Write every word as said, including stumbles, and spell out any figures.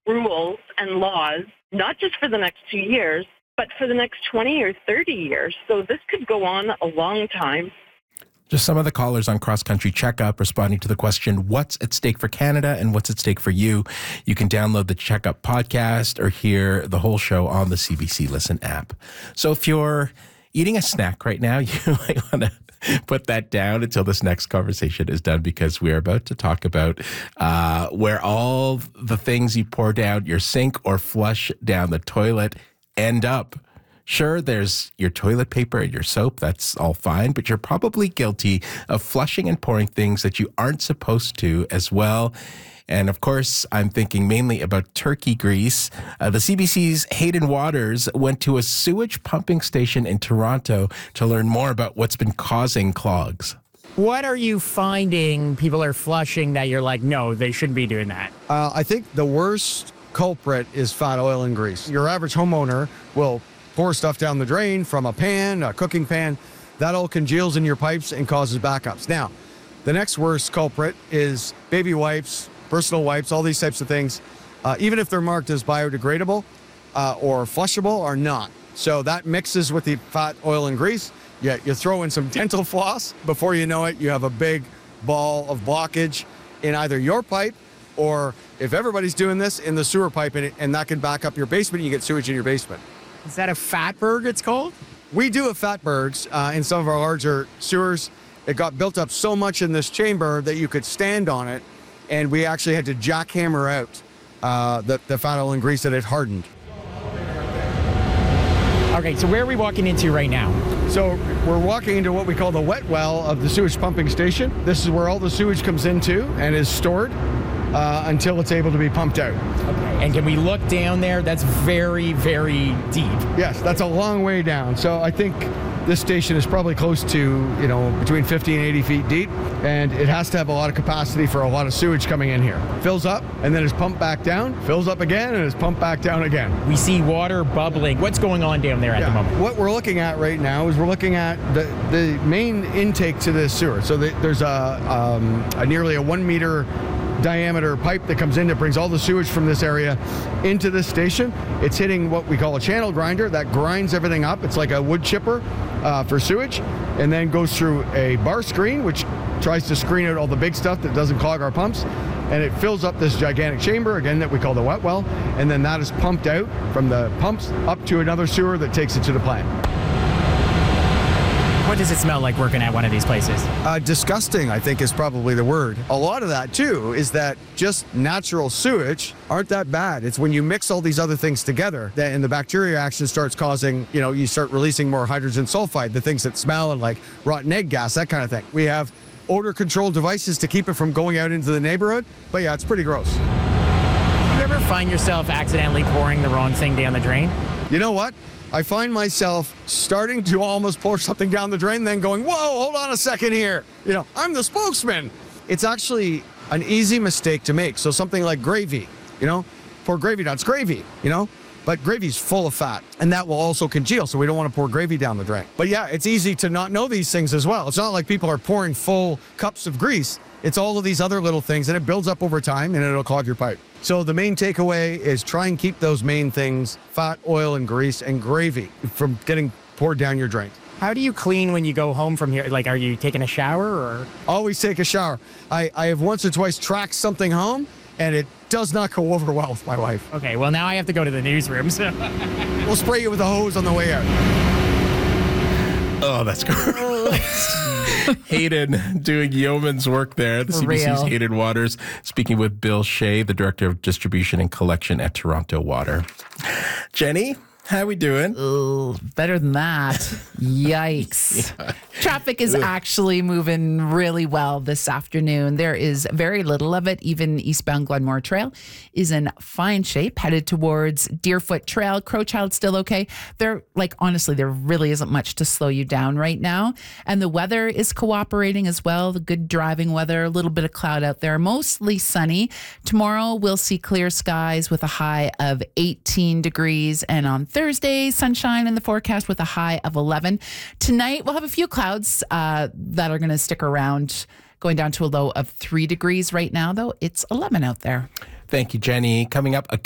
rules and laws, not just for the next two years, but for the next twenty or thirty years. So this could go on a long time. Just some of the callers on Cross Country Checkup responding to the question, what's at stake for Canada and what's at stake for you? You can download the Checkup podcast or hear the whole show on the C B C Listen app. So if you're eating a snack right now, you might want to put that down until this next conversation is done, because we're about to talk about uh, where all the things you pour down your sink or flush down the toilet end up. Sure, there's your toilet paper and your soap. That's all fine, but you're probably guilty of flushing and pouring things that you aren't supposed to as well. And of course, I'm thinking mainly about turkey grease. Uh, the C B C's Hayden Waters went to a sewage pumping station in Toronto to learn more about what's been causing clogs. What are you finding people are flushing that you're like, no, they shouldn't be doing that? Uh, I think the worst culprit is fat oil and grease. Your average homeowner will pour stuff down the drain from a pan, a cooking pan. That all congeals in your pipes and causes backups. Now, the next worst culprit is baby wipes, personal wipes, all these types of things, uh, even if they're marked as biodegradable uh, or flushable, are not. So that mixes with the fat, oil, and grease. You, you throw in some dental floss. Before you know it, you have a big ball of blockage in either your pipe, or if everybody's doing this, in the sewer pipe, and, it, and that can back up your basement. You get sewage in your basement. Is that a fatberg, it's called? We do a fatbergs uh, in some of our larger sewers. It got built up so much in this chamber that you could stand on it, and we actually had to jackhammer out uh, the, the fat oil and grease that had hardened. Okay, so where are we walking into right now? So we're walking into what we call the wet well of the sewage pumping station. This is where all the sewage comes into and is stored uh, until it's able to be pumped out. Okay, and can we look down there? That's very, very deep. Yes, that's a long way down. So I think this station is probably close to, you know, between fifty and eighty feet deep, and it has to have a lot of capacity for a lot of sewage coming in here. Fills up and then is pumped back down, fills up again, and is pumped back down again. We see water bubbling. What's going on down there at yeah. the moment? What we're looking at right now is we're looking at the, the main intake to this sewer. So the, there's a, um, a nearly a one meter diameter pipe that comes in that brings all the sewage from this area into this station. It's hitting what we call a channel grinder that grinds everything up. It's like a wood chipper uh, for sewage, and then goes through a bar screen, which tries to screen out all the big stuff that doesn't clog our pumps, and it fills up this gigantic chamber, again, that we call the wet well, and then that is pumped out from the pumps up to another sewer that takes it to the plant. What does it smell like working at one of these places? Uh, disgusting, I think, is probably the word. A lot of that, too, is that just natural sewage aren't that bad. It's when you mix all these other things together that, and the bacteria action starts causing, you know, you start releasing more hydrogen sulfide, the things that smell and like rotten egg gas, that kind of thing. We have odor control devices to keep it from going out into the neighborhood, but yeah, it's pretty gross. Do you ever find yourself accidentally pouring the wrong thing down the drain? You know what? I find myself starting to almost pour something down the drain, then going, whoa, hold on a second here. You know, I'm the spokesman. It's actually an easy mistake to make. So something like gravy, you know, pour gravy down. It's gravy, you know, but gravy's full of fat, and that will also congeal. So we don't want to pour gravy down the drain. But yeah, it's easy to not know these things as well. It's not like people are pouring full cups of grease. It's all of these other little things, and it builds up over time, and it'll clog your pipe. So the main takeaway is try and keep those main things, fat, oil, and grease, and gravy, from getting poured down your drain. How do you clean when you go home from here? Like, are you taking a shower or? Always take a shower. I, I have once or twice tracked something home, and it does not go over well with my wife. Okay, well, now I have to go to the newsroom, so. We'll spray you with a hose on the way out. Oh, that's gross. Hayden doing yeoman's work there. The For C B C's real. Hayden Waters speaking with Bill Shea, the Director of Distribution and Collection at Toronto Water. Jenny, how we doing? Ooh, better than that. Yikes. Yeah. Traffic is actually moving really well this afternoon. There is very little of it. Even eastbound Glenmore Trail is in fine shape, headed towards Deerfoot Trail. Crowchild still okay. There, like, honestly, there really isn't much to slow you down right now. And the weather is cooperating as well. The good driving weather, a little bit of cloud out there, mostly sunny. Tomorrow we'll see clear skies with a high of eighteen degrees. And on Thursday, sunshine in the forecast with a high of eleven. Tonight, we'll have a few clouds uh, that are going to stick around, going down to a low of three degrees right now, though. It's eleven out there. Thank you, Jenny. Coming up, a